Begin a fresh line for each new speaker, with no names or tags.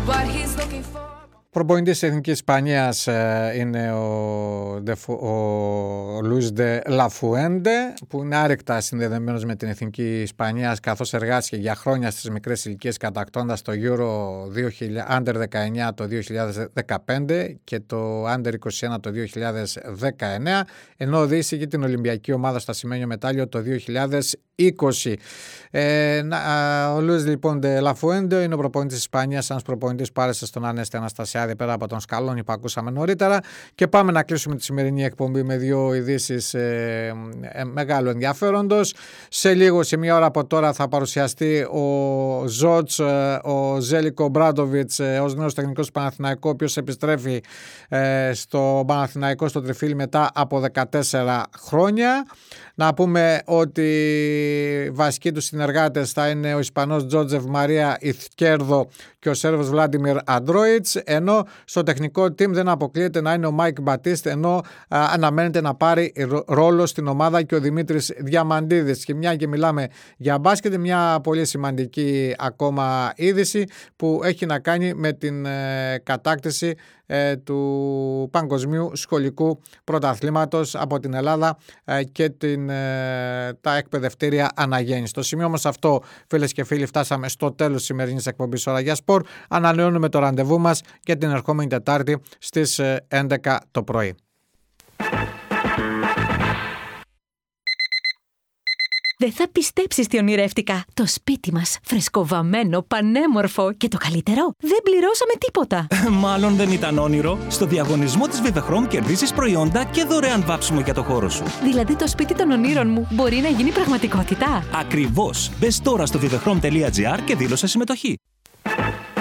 Προπονητής της Εθνικής Ισπανίας είναι ο Λουίς Ντε Λαφουέντε, που είναι άρρηκτα συνδεδεμένος με την Εθνική Ισπανίας, καθώς εργάστηκε για χρόνια στις μικρές ηλικίες, κατακτώντας το Euro Under 19 το 2015 και το Under 21 το 2019, ενώ οδήγησε την Ολυμπιακή ομάδα στο ασημένιο μετάλλιο το 2020. Ο Λουίς λοιπόν Ντε Λαφουέντε είναι ο προπονητής της Ισπανίας, ένας προπονητής που άρεσε στον Ανέστη Αναστασιάδη πέρα από τον Σκαλόνι που ακούσαμε νωρίτερα. Και πάμε να κλείσουμε τη σημερινή εκπομπή με δύο ειδήσεις μεγάλου ενδιαφέροντος. Σε λίγο, σε μία ώρα από τώρα, θα παρουσιαστεί ο Ζότς, ο Ζέλικο Μπράντοβιτς, ως νέος τεχνικός του Παναθηναϊκού, ο οποίος επιστρέφει στο Παναθηναϊκό στο Τριφύλι μετά από 14 χρόνια. Να πούμε ότι βασικοί του συνεργάτες θα είναι ο Ισπανός Τζότζεφ Μαρία Ιθκέρδο και ο Σέρβος Βλάντιμιρ Αντρόιτς, ενώ στο τεχνικό team δεν αποκλείεται να είναι ο Μάικ Μπατίστ, ενώ αναμένεται να πάρει ρόλο στην ομάδα και ο Δημήτρης Διαμαντίδης. Και μια και μιλάμε για μπάσκετ, μια πολύ σημαντική ακόμα είδηση που έχει να κάνει με την κατάκτηση του Παγκοσμίου Σχολικού Πρωταθλήματος από την Ελλάδα και τα εκπαιδευτήρια αναγέννηση. Στο σημείο όμως αυτό, φίλες και φίλοι, φτάσαμε στο τέλος της σημερινής εκπομπής Ώρα για Σπορ. Ανανεώνουμε το ραντεβού μας για την ερχόμενη Τετάρτη στις 11 το πρωί.
Δεν θα πιστέψεις τι ονειρεύτηκα. Το σπίτι μας, φρεσκοβαμμένο, πανέμορφο και το καλύτερο, δεν πληρώσαμε τίποτα.
Μάλλον δεν ήταν όνειρο. Στο διαγωνισμό της Vivechrome κερδίζεις προϊόντα και δωρεάν βάψιμο για το χώρο σου.
Δηλαδή το σπίτι των ονείρων μου μπορεί να γίνει πραγματικότητα.
Ακριβώς. Μπες τώρα στο vivechrome.gr και δήλωσε συμμετοχή.